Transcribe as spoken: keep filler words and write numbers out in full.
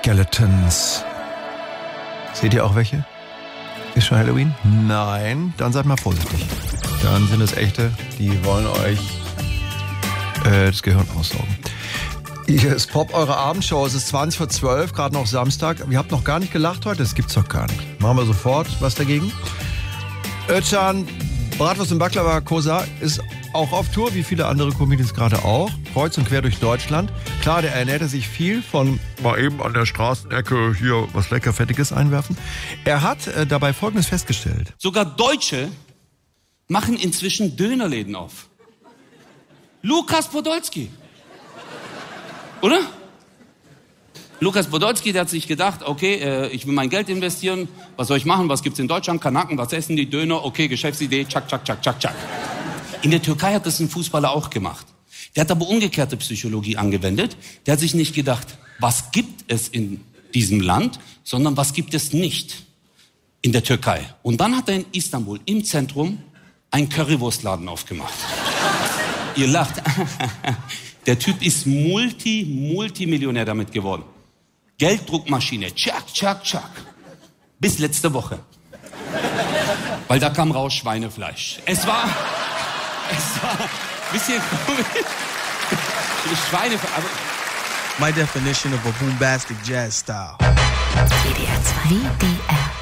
Skeletons. Seht ihr auch welche? Ist schon Halloween? Nein, dann seid mal vorsichtig. Dann sind es echte, die wollen euch äh, das Gehirn aussaugen. Hier ist Pop, eure Abendshow. Es ist zwanzig vor zwölf, gerade noch Samstag. Ihr habt noch gar nicht gelacht heute? Das gibt's doch gar nicht. Machen wir sofort was dagegen. Özcan, Bratwurst und Baklava Kosa ist auch auf Tour, wie viele andere Comedians gerade auch. Kreuz und quer durch Deutschland. Klar, der ernährte sich viel von mal eben an der Straßenecke hier was Leckerfettiges einwerfen. Er hat äh, dabei Folgendes festgestellt. Sogar Deutsche machen inzwischen Dönerläden auf. Lukas Podolski. Oder? Lukas Podolski, der hat sich gedacht, okay, äh, ich will mein Geld investieren. Was soll ich machen? Was gibt's in Deutschland? Kanaken, was essen die? Döner, okay, Geschäftsidee, tschak, tschak, tschak, tschak, tschak. In der Türkei hat das ein Fußballer auch gemacht. Der hat aber umgekehrte Psychologie angewendet. Der hat sich nicht gedacht, was gibt es in diesem Land, sondern was gibt es nicht in der Türkei. Und dann hat er in Istanbul im Zentrum einen Currywurstladen aufgemacht. Ihr lacht. Der Typ ist Multi, Multimillionär damit geworden. Gelddruckmaschine, tschak, tschak, tschak. Bis letzte Woche. Weil da kam raus Schweinefleisch. Es war, es war ein bisschen komisch. Schweinefleisch. My definition of a bombastic jazz style. W D R zwei. W D R